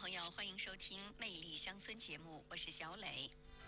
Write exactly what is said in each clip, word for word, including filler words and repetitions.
朋友，欢迎收听《魅力乡村》节目，我是小磊。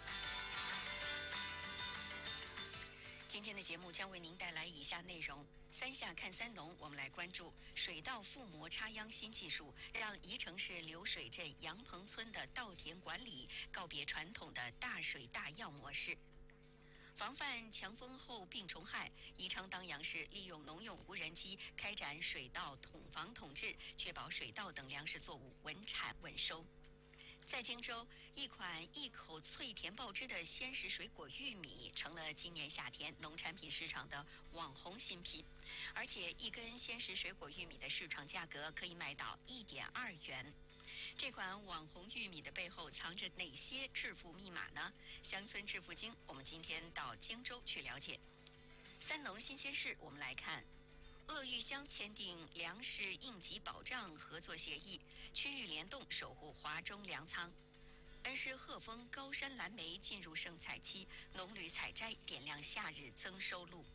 今天的节目将为您带来以下内容：三下看三农，我们来关注水稻覆膜插秧新技术，让宜城市流水镇杨棚村的稻田管理告别传统的大水大药模式。防范强风后病虫害，宜昌当阳市利用农用无人机开展水稻统防统治，确保水稻等粮食作物稳产稳收。在荆州，一款一口脆甜爆汁的鲜食水果玉米成了今年夏天农产品市场的网红新品，而且一根鲜食水果玉米的市场价格可以卖到一点二元。这款网红玉米的背后藏着哪些致富密码呢？乡村致富经，我们今天到荆州去了解。三农新鲜事，我们来看。鄂豫乡签订粮食应急保障合作协议，区域联动守护华中粮仓。恩施鹤峰高山蓝莓进入盛采期，农旅采摘点亮夏日增收路。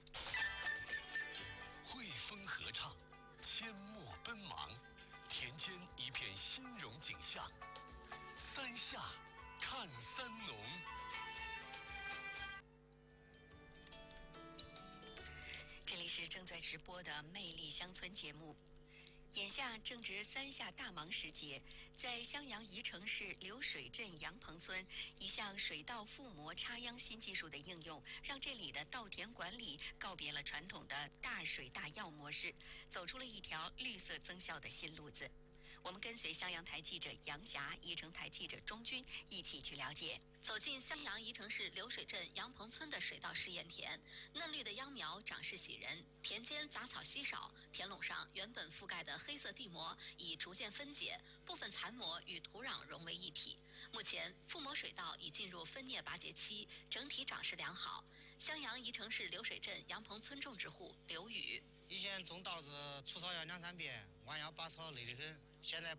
汇丰合唱，阡陌奔忙，田间一片欣荣景象。三下看三农。 这里是正在直播的《魅力乡村》节目。眼下正值三下大忙时节，在襄阳宜城市流水镇杨棚村，一项水稻覆膜插秧新技术的应用，让这里的稻田管理告别了传统的大水大药模式，走出了一条绿色增效的新路子。我们跟随襄阳台记者杨霞、宜城台记者钟军一起去了解。 走进襄阳宜城市流水镇杨棚村的水稻试验田，嫩绿的秧苗长势喜人，田间杂草稀少，田垄上原本覆盖的黑色地膜已逐渐分解，部分残膜与土壤融为一体。目前覆膜水稻已进入分蘖拔节期，整体长势良好。襄阳宜城市流水镇杨棚村种植户刘宇： 以前种稻子除草要两三遍，弯腰拔草累得很，现在